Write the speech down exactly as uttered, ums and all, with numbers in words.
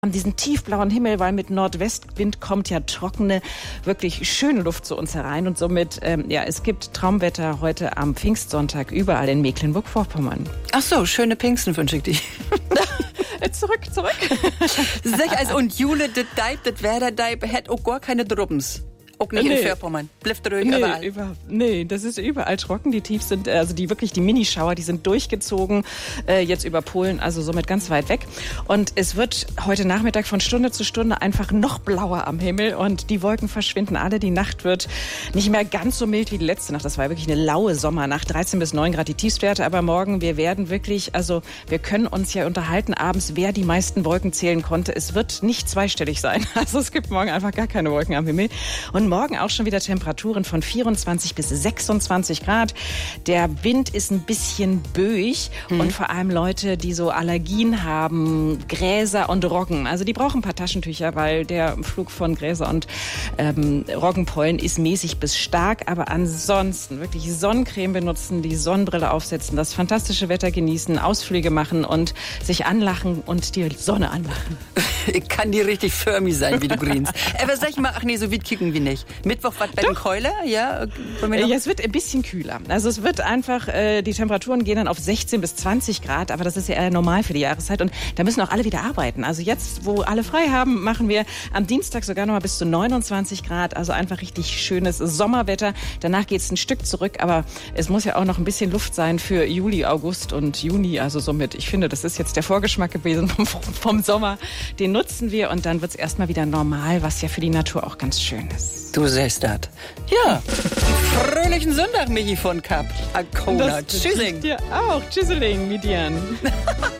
An diesen tiefblauen Himmel, weil mit Nordwestwind kommt ja trockene, wirklich schöne Luft zu uns herein. Und somit, ähm, ja, es gibt Traumwetter heute am Pfingstsonntag überall in Mecklenburg-Vorpommern. Ach so, schöne Pfingsten wünsche ich dir. zurück, zurück. Sag also, und Jule, das Deib, das Werder-Deib, hat auch gar keine Druppens. Auch nicht nee. in Vorpommern. Blifft ruhig nee, überall. Über, nee, das ist überall trocken. Die Tief sind, also die wirklich die Minischauer, die sind durchgezogen, äh, jetzt über Polen, also somit ganz weit weg. Und es wird heute Nachmittag von Stunde zu Stunde einfach noch blauer am Himmel und die Wolken verschwinden alle. Die Nacht wird nicht mehr ganz so mild wie die letzte Nacht. Das war wirklich eine laue Sommernacht, dreizehn bis neun Grad die Tiefstwerte. Aber morgen, wir werden wirklich, also wir können uns ja unterhalten abends, wer die meisten Wolken zählen konnte. Es wird nicht zweistellig sein. Also es gibt morgen einfach gar keine Wolken am Himmel. Und morgen auch schon wieder Temperaturen von vierundzwanzig bis sechsundzwanzig Grad. Der Wind ist ein bisschen böig mhm. und vor allem Leute, die so Allergien haben, Gräser und Roggen. Also die brauchen ein paar Taschentücher, weil der Flug von Gräser und ähm, Roggenpollen ist mäßig bis stark. Aber ansonsten wirklich Sonnencreme benutzen, die Sonnenbrille aufsetzen, das fantastische Wetter genießen, Ausflüge machen und sich anlachen und die Sonne anmachen. Ich kann dir richtig förmig sein, wie du grinst. Aber sag ich mal, ach nee, so weit kicken wir nicht. Mittwoch was bei den Keule? Ja, ja, es wird ein bisschen kühler. Also es wird einfach, äh, die Temperaturen gehen dann auf sechzehn bis zwanzig Grad, aber das ist ja eher normal für die Jahreszeit und da müssen auch alle wieder arbeiten. Also jetzt, wo alle frei haben, machen wir am Dienstag sogar noch mal bis zu neunundzwanzig Grad, also einfach richtig schönes Sommerwetter. Danach geht es ein Stück zurück, aber es muss ja auch noch ein bisschen Luft sein für Juli, August und Juni, also somit, ich finde, das ist jetzt der Vorgeschmack gewesen vom, vom Sommer, den nutzen wir und dann wird es erstmal wieder normal, was ja für die Natur auch ganz schön ist. Du sagst das. Ja, fröhlichen Sonntag, Michi von Kapp. Arkona. Tschüsseling. Dir auch. Tschüsseling, Midian.